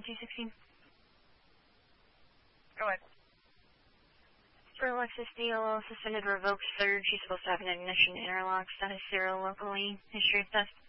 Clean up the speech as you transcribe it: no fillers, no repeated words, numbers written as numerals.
216. Go ahead. For Lexus DLL, suspended revoked surge. She's supposed to have an ignition interlock. Status 0 locally. History of theft.